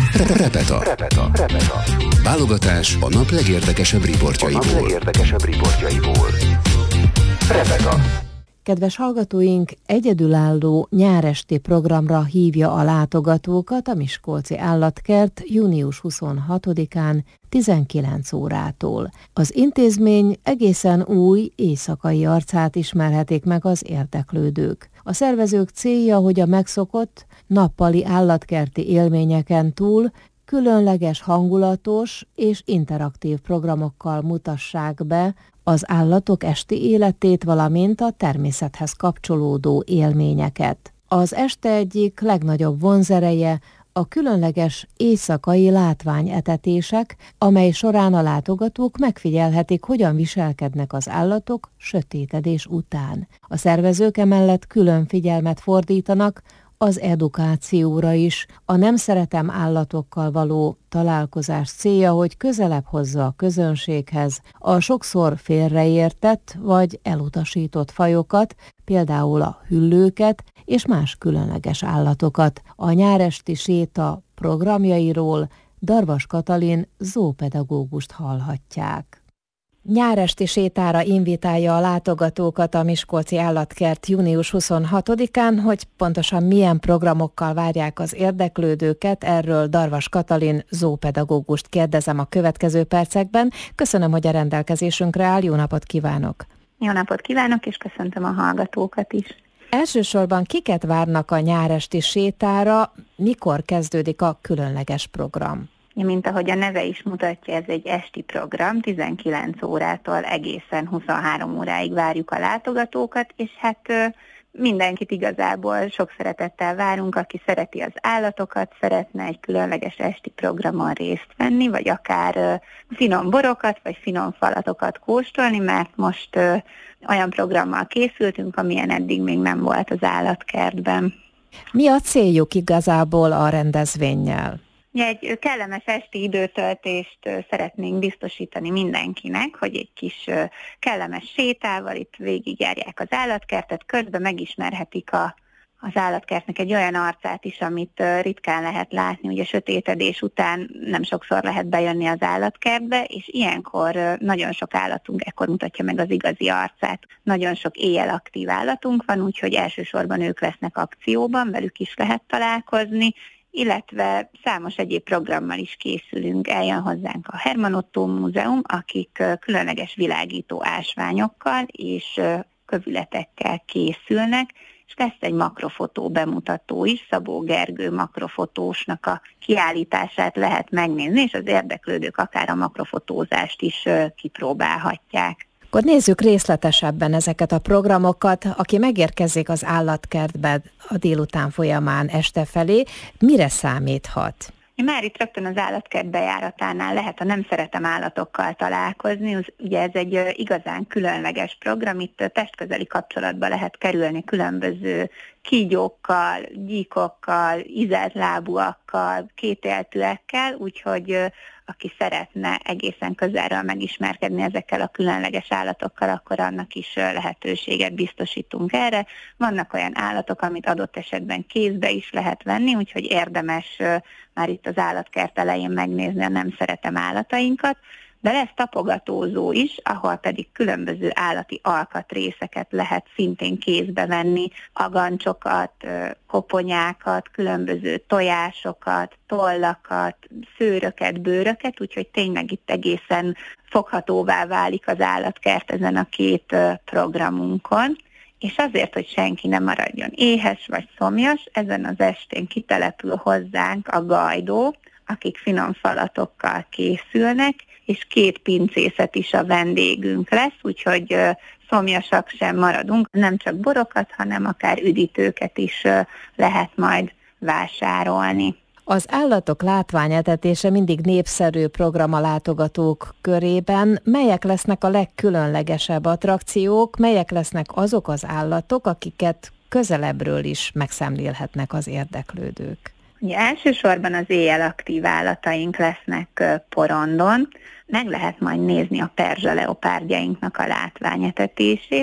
Repeta. Válogatás a nap legérdekesebb riportjaiból. Repeta. Kedves hallgatóink, egyedülálló nyáresti programra hívja a látogatókat a Miskolci Állatkert június 26-án 19 órától. Az intézmény egészen új éjszakai arcát ismerhetik meg az érdeklődők. A szervezők célja, hogy a megszokott nappali állatkerti élményeken túl különleges hangulatos és interaktív programokkal mutassák be az állatok esti életét, valamint a természethez kapcsolódó élményeket. Az este egyik legnagyobb vonzereje a különleges éjszakai látványetetések, amely során a látogatók megfigyelhetik, hogyan viselkednek az állatok sötétedés után. A szervezők emellett külön figyelmet fordítanak az edukációra is. A nem szeretem állatokkal való találkozás célja, hogy közelebb hozza a közönséghez a sokszor félreértett vagy elutasított fajokat, például a hüllőket és más különleges állatokat. A nyáresti séta programjairól Darvas Katalin zoopedagógust hallhatják. Nyáresti sétára invitálja a látogatókat a Miskolci Állatkert június 26-án, hogy pontosan milyen programokkal várják az érdeklődőket, erről Darvas Katalin zoopedagógust kérdezem a következő percekben. Köszönöm, hogy a rendelkezésünkre áll, jó napot kívánok! Jó napot kívánok, és köszöntöm a hallgatókat is! Elsősorban kiket várnak a nyáresti sétára, mikor kezdődik a különleges program? Mint ahogy a neve is mutatja, ez egy esti program, 19 órától egészen 23 óráig várjuk a látogatókat, és hát mindenkit igazából sok szeretettel várunk, aki szereti az állatokat, szeretne egy különleges esti programon részt venni, vagy akár finom borokat, vagy finom falatokat kóstolni, mert most olyan programmal készültünk, amilyen eddig még nem volt az állatkertben. Mi a céljuk igazából a rendezvénnyel? Egy kellemes esti időtöltést szeretnénk biztosítani mindenkinek, hogy egy kis kellemes sétával itt végigjárják az állatkertet, közben megismerhetik az állatkertnek egy olyan arcát is, amit ritkán lehet látni, ugye sötétedés után nem sokszor lehet bejönni az állatkertbe, és ilyenkor nagyon sok állatunk ekkor mutatja meg az igazi arcát. Nagyon sok éjjel aktív állatunk van, úgyhogy elsősorban ők lesznek akcióban, velük is lehet találkozni, illetve számos egyéb programmal is készülünk. Eljön hozzánk a Herman Ottó Múzeum, akik különleges világító ásványokkal és kövületekkel készülnek, és lesz egy makrofotó bemutató is, Szabó Gergő makrofotósnak a kiállítását lehet megnézni, és az érdeklődők akár a makrofotózást is kipróbálhatják. Akkor nézzük részletesebben ezeket a programokat. Aki megérkezik az állatkertbe a délután folyamán este felé, mire számíthat? Már itt rögtön az állatkert bejáratánál lehet a nem szeretem állatokkal találkozni. Ugye ez egy igazán különleges program, itt testközeli kapcsolatba lehet kerülni különböző kígyókkal, gyíkokkal, ízeltlábúakkal, kétéltűekkel, úgyhogy aki szeretne egészen közelről megismerkedni ezekkel a különleges állatokkal, akkor annak is lehetőséget biztosítunk erre. Vannak olyan állatok, amit adott esetben kézbe is lehet venni, úgyhogy érdemes már itt az állatkert elején megnézni a nem szeretem állatainkat, de lesz tapogatózó is, ahol pedig különböző állati alkatrészeket lehet szintén kézbe venni, agancsokat, koponyákat, különböző tojásokat, tollakat, szőröket, bőröket, úgyhogy tényleg itt egészen foghatóvá válik az állatkert ezen a két programunkon. És azért, hogy senki ne maradjon éhes vagy szomjas, ezen az estén kitelepül hozzánk a gajdó, akik finom falatokkal készülnek, és 2 pincészet is a vendégünk lesz, úgyhogy szomjasak sem maradunk. Nem csak borokat, hanem akár üdítőket is lehet majd vásárolni. Az állatok látványetetése mindig népszerű program a látogatók körében. Melyek lesznek a legkülönlegesebb attrakciók, melyek lesznek azok az állatok, akiket közelebbről is megszemlélhetnek az érdeklődők? Ugye elsősorban az éjjel aktív állataink lesznek porondon, meg lehet majd nézni a perzsa leopárdjainknak a látványetetését.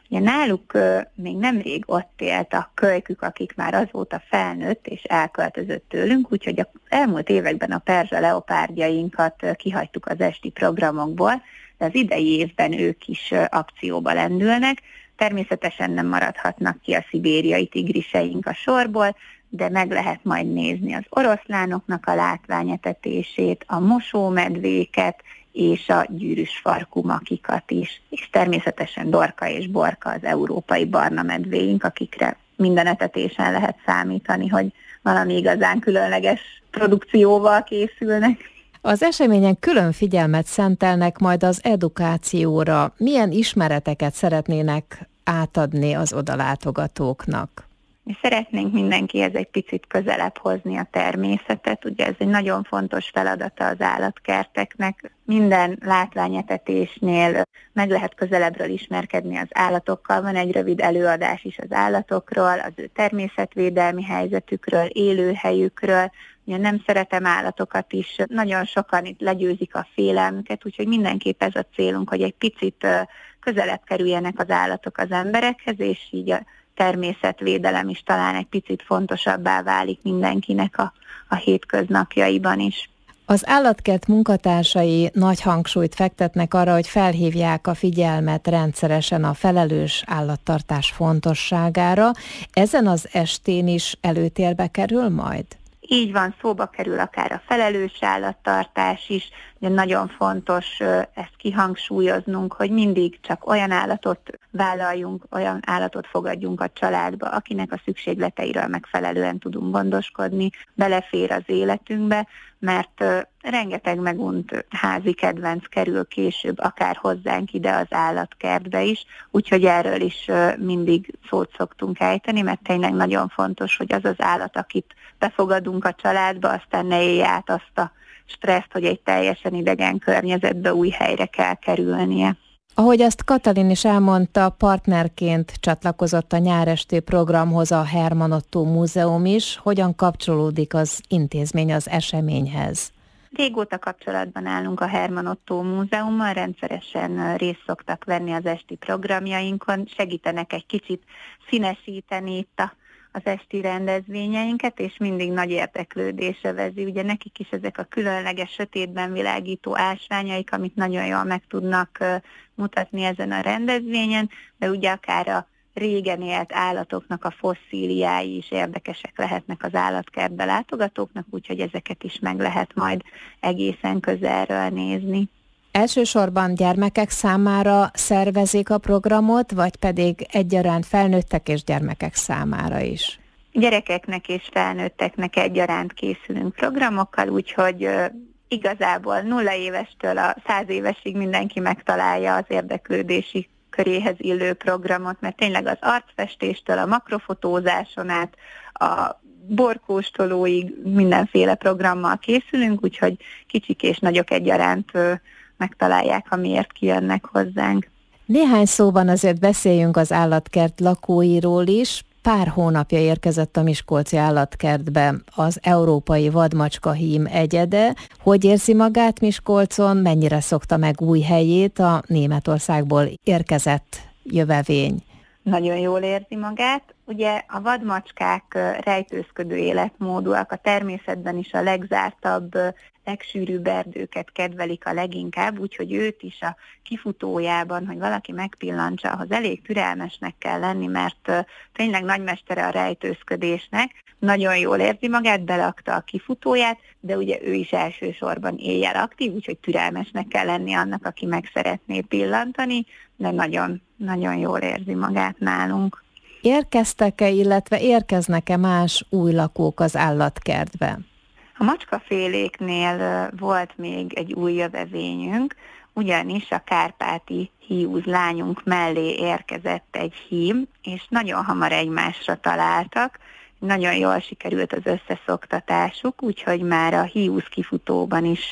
Ugye náluk még nemrég ott élt a kölykük, akik már azóta felnőtt és elköltözött tőlünk, úgyhogy az elmúlt években a perzsa leopárdjainkat kihagytuk az esti programokból, de az idei évben ők is akcióba lendülnek. Természetesen nem maradhatnak ki a szibériai tigriseink a sorból, de meg lehet majd nézni az oroszlánoknak a látványetetését, a mosómedvéket és a gyűrűs farkú makikat is. És természetesen Dorka és Borka az európai barna medvéink, akikre minden etetésen lehet számítani, hogy valami igazán különleges produkcióval készülnek. Az eseményen külön figyelmet szentelnek majd az edukációra. Milyen ismereteket szeretnének átadni az odalátogatóknak? Mi szeretnénk mindenkihez egy picit közelebb hozni a természetet, ugye ez egy nagyon fontos feladata az állatkerteknek. Minden látványetetésnél meg lehet közelebbről ismerkedni az állatokkal, van egy rövid előadás is az állatokról, az ő természetvédelmi helyzetükről, élőhelyükről. Ugye nem szeretem állatokat is, nagyon sokan itt legyőzik a félelmüket, úgyhogy mindenképp ez a célunk, hogy egy picit közelebb kerüljenek az állatok az emberekhez, és így a természetvédelem is talán egy picit fontosabbá válik mindenkinek a hétköznapjaiban is. Az állatkert munkatársai nagy hangsúlyt fektetnek arra, hogy felhívják a figyelmet rendszeresen a felelős állattartás fontosságára. Ezen az estén is előtérbe kerül majd? Így van, szóba kerül akár a felelős állattartás is, de nagyon fontos ezt kihangsúlyoznunk, hogy mindig csak olyan állatot vállaljunk, olyan állatot fogadjunk a családba, akinek a szükségleteiről megfelelően tudunk gondoskodni, belefér az életünkbe, mert rengeteg megunt házi kedvenc kerül később akár hozzánk ide az állatkertbe is, úgyhogy erről is mindig szót szoktunk ejteni, mert tényleg nagyon fontos, hogy az az állat, akit befogadunk a családba, aztán ne élje át azt a stresszt, hogy egy teljesen idegen környezetbe új helyre kell kerülnie. Ahogy azt Katalin is elmondta, partnerként csatlakozott a nyáresti programhoz a Hermann Ottó Múzeum is. Hogyan kapcsolódik az intézmény az eseményhez? Régóta kapcsolatban állunk a Hermann Ottó Múzeummal, rendszeresen részt szoktak venni az esti programjainkon, segítenek egy kicsit színesíteni itt az esti rendezvényeinket, és mindig nagy érdeklődés övezi. Ugye nekik is ezek a különleges, sötétben világító ásványaik, amit nagyon jól meg tudnak mutatni ezen a rendezvényen, de ugye akár a régen élt állatoknak a fosszíliái is érdekesek lehetnek az állatkertbe látogatóknak, úgyhogy ezeket is meg lehet majd egészen közelről nézni. Elsősorban gyermekek számára szervezik a programot, vagy pedig egyaránt felnőttek és gyermekek számára is? Gyerekeknek és felnőtteknek egyaránt készülünk programokkal, úgyhogy igazából 0 évestől a 100 évesig mindenki megtalálja az érdeklődési köréhez illő programot, mert tényleg az arcfestéstől a makrofotózáson át a borkóstolóig mindenféle programmal készülünk, úgyhogy kicsik és nagyok egyaránt megtalálják, amiért kijönnek hozzánk. Néhány szóban azért beszéljünk az állatkert lakóiról is. Pár hónapja érkezett a miskolci állatkertbe az európai vadmacskahím egyede. Hogy érzi magát Miskolcon, mennyire szokta meg új helyét a Németországból érkezett jövevény? Nagyon jól érzi magát. Ugye a vadmacskák rejtőzködő életmódúak, a természetben is a legzártabb, legsűrűbb erdőket kedvelik a leginkább, úgyhogy őt is a kifutójában, hogy valaki megpillantsa, ahhoz elég türelmesnek kell lenni, mert tényleg nagymestere a rejtőzködésnek, nagyon jól érzi magát, belakta a kifutóját, de ugye ő is elsősorban éjjel aktív, úgyhogy türelmesnek kell lenni annak, aki meg szeretné pillantani, de nagyon, nagyon jól érzi magát nálunk. Érkeztek-e, illetve érkeznek-e más új lakók az állatkertbe? A macskaféléknél volt még egy új jövevényünk, ugyanis a kárpáti hiúz lányunk mellé érkezett egy hím, és nagyon hamar egymásra találtak. Nagyon jól sikerült az összeszoktatásuk, úgyhogy már a hiúz kifutóban is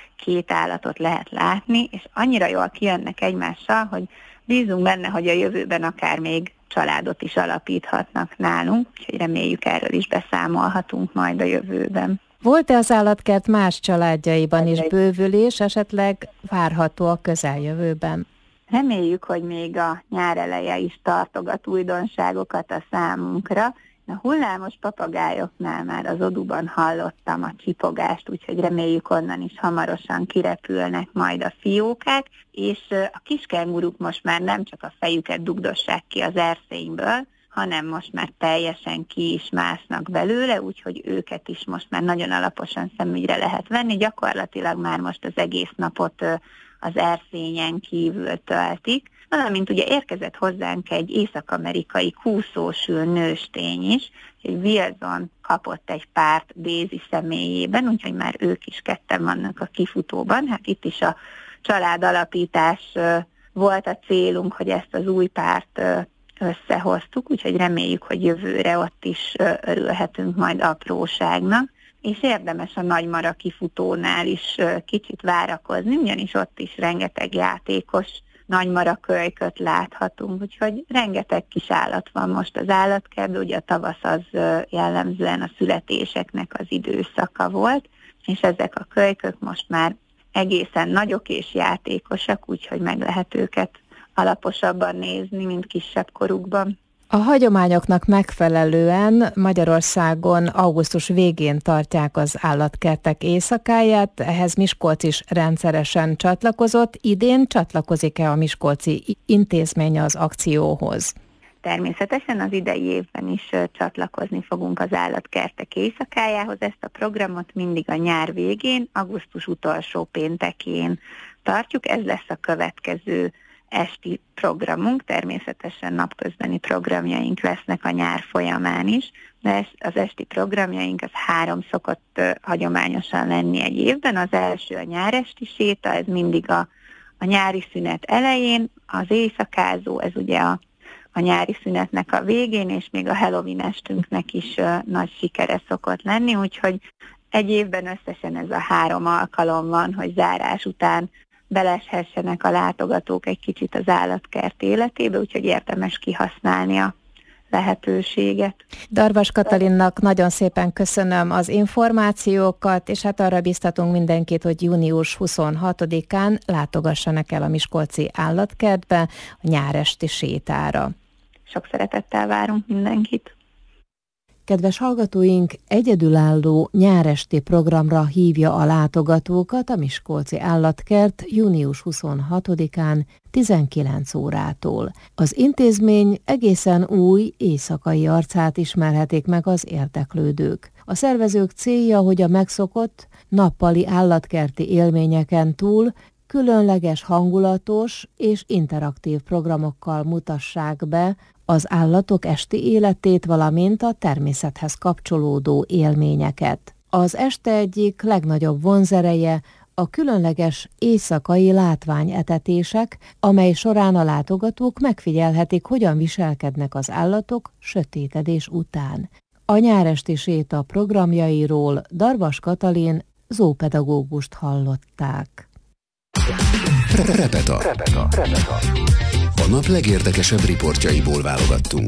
2 állatot lehet látni, és annyira jól kijönnek egymással, hogy bízunk benne, hogy a jövőben akár még családot is alapíthatnak nálunk, úgyhogy reméljük, erről is beszámolhatunk majd a jövőben. Volt-e az állatkert más családjaiban is bővülés, esetleg várható a közeljövőben? Reméljük, hogy még a nyár eleje is tartogat újdonságokat a számunkra. A hullámos papagájoknál már az oduban hallottam a csipogást, úgyhogy reméljük onnan is hamarosan kirepülnek majd a fiókák, és a kiskenguruk most már nem csak a fejüket dugdossák ki az erszényből, hanem most már teljesen ki is másznak belőle, úgyhogy őket is most már nagyon alaposan szemügyre lehet venni. Gyakorlatilag már most az egész napot az erszényen kívül töltik. Valamint ugye érkezett hozzánk egy észak-amerikai kúszósül nőstény is, egy Wilson kapott egy párt Daisy személyében, úgyhogy már ők is ketten vannak a kifutóban. Hát itt is a családalapítás volt a célunk, hogy ezt az új párt összehoztuk, úgyhogy reméljük, hogy jövőre ott is örülhetünk majd apróságnak. És érdemes a nagymara kifutónál is kicsit várakozni, ugyanis ott is rengeteg játékos nagymara kölyköt láthatunk, úgyhogy rengeteg kis állat van most az állatkertben, ugye a tavasz az jellemzően a születéseknek az időszaka volt, és ezek a kölykök most már egészen nagyok és játékosak, úgyhogy meg lehet őket alaposabban nézni, mint kisebb korukban. A hagyományoknak megfelelően Magyarországon augusztus végén tartják az állatkertek éjszakáját, ehhez Miskolc is rendszeresen csatlakozott. Idén csatlakozik-e a miskolci intézmény az akcióhoz? Természetesen az idei évben is csatlakozni fogunk az állatkertek éjszakájához. Ezt a programot mindig a nyár végén, augusztus utolsó péntekén tartjuk. Ez lesz a következő esti programunk, természetesen napközbeni programjaink lesznek a nyár folyamán is, de az esti programjaink az 3 szokott hagyományosan lenni egy évben. Az első a nyáresti séta, ez mindig a nyári szünet elején, az éjszakázó, ez ugye a nyári szünetnek a végén, és még a Halloween estünknek is nagy sikere szokott lenni, úgyhogy egy évben összesen ez a 3 alkalom van, hogy zárás után beleshessenek a látogatók egy kicsit az állatkert életébe, úgyhogy érdemes kihasználni a lehetőséget. Darvas Katalinnak nagyon szépen köszönöm az információkat, és hát arra biztatunk mindenkit, hogy június 26-án látogassanak el a miskolci állatkertbe a nyáresti sétára. Sok szeretettel várunk mindenkit. Kedves hallgatóink, egyedülálló nyáresti programra hívja a látogatókat a Miskolci Állatkert június 26-án 19 órától. Az intézmény egészen új éjszakai arcát ismerhetik meg az érdeklődők. A szervezők célja, hogy a megszokott nappali állatkerti élményeken túl különleges hangulatos és interaktív programokkal mutassák be az állatok esti életét, valamint a természethez kapcsolódó élményeket. Az este egyik legnagyobb vonzereje a különleges éjszakai látványetetések, amely során a látogatók megfigyelhetik, hogyan viselkednek az állatok sötétedés után. A nyáresti séta programjairól Darvas Katalin zoopedagógust hallották. Repeta. A nap legérdekesebb riportjaiból válogattunk.